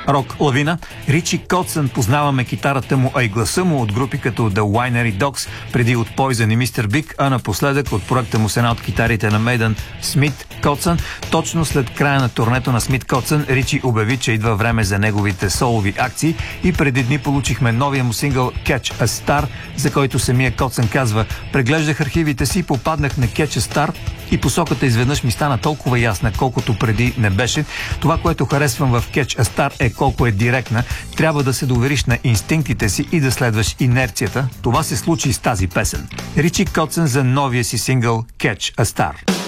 Рок лавина. Ричи Котсън, познаваме китарата му, а и гласа му от групи като The Winery Dogs, преди от Poison и Mr. Big, а напоследък от проекта му с една от китарите на Maiden, Смит Котсън. Точно след края на турнето на Смит Котсън, Ричи обяви, че идва време за неговите солови акции и преди дни получихме новия му сингъл Catch a Star, за който самия Котсън казва: преглеждах архивите си, попаднах на Catch a Star и посоката изведнъж ми стана толкова ясна, колкото преди не беше. Това, което харесвам в Catch a Star, е колко е директна. Трябва да се довериш на инстинктите си и да следваш инерцията. Това се случи с тази песен. Ричи Котсън за новия си сингъл Catch a Star.